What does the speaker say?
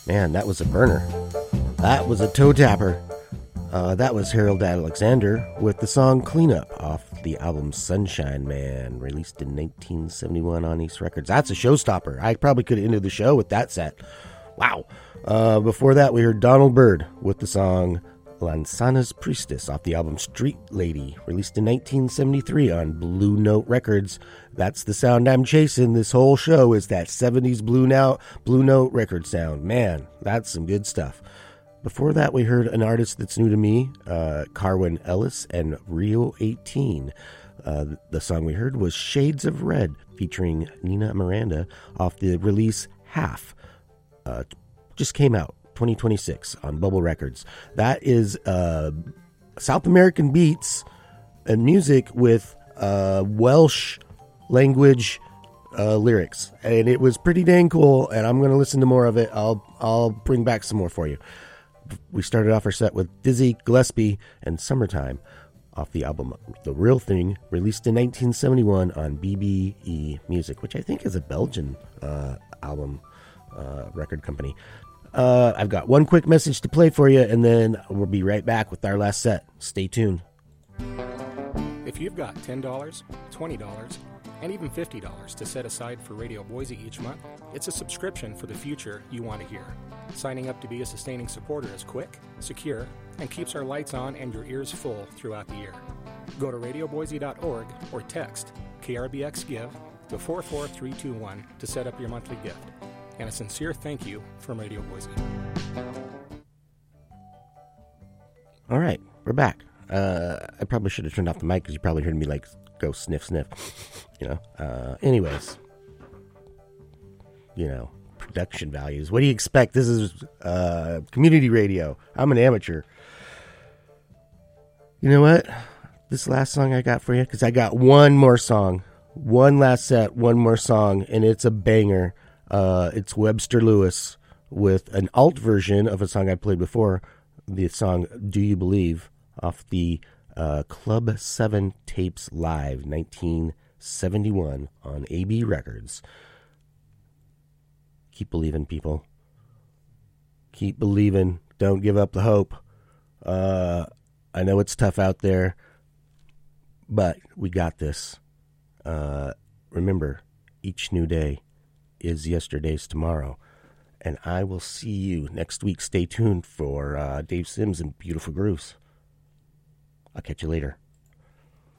Man, that was a burner. That was a toe tapper. That was Harold Alexander with the song Cleanup off the album Sunshine Man, released in 1971 on East Records. That's a showstopper. I probably could have ended the show with that set. Wow. Before that, we heard Donald Byrd with the song Lansana's Priestess off the album Street Lady, released in 1973 on Blue Note Records. That's the sound I'm chasing this whole show, is that 70s Blue Note record sound. Man, that's some good stuff. Before that, we heard an artist that's new to me, Carwin Ellis and Rio 18. The song we heard was Shades of Red, featuring Nina Miranda, off the release Half. Just came out, 2026, on Bubble Records. That is South American beats and music with Welsh language lyrics. And it was pretty dang cool, and I'm going to listen to more of it. I'll bring back some more for you. We started off our set with Dizzy Gillespie and Summertime off the album The Real Thing, released in 1971 on BBE Music, which I think is a Belgian album record company. I've got one quick message to play for you, and then we'll be right back with our last set. Stay tuned. If you've got $10, $20, and even $50 to set aside for Radio Boise each month, it's a subscription for the future you want to hear. Signing up to be a sustaining supporter is quick, secure, and keeps our lights on and your ears full throughout the year. Go to radioboise.org or text KRBXGIVE to 44321 to set up your monthly gift. And a sincere thank you from Radio Boise. All right, we're back. I probably should have turned off the mic because you probably heard me like go sniff, sniff. Anyways, production values. What do you expect? This is community radio. I'm an amateur. You know what? This last song I got for you, because I got one more song. One last set, one more song, and it's a banger. It's Webster Lewis with an alt version of a song I played before, the song Do You Believe, off the Club 7 Tapes Live, 1971 on AB Records. Keep believing, people. Keep believing. Don't give up the hope. I know it's tough out there, but we got this. Remember, each new day is yesterday's tomorrow. And I will see you next week. Stay tuned for Dave Sims and Beautiful Grooves. I'll catch you later.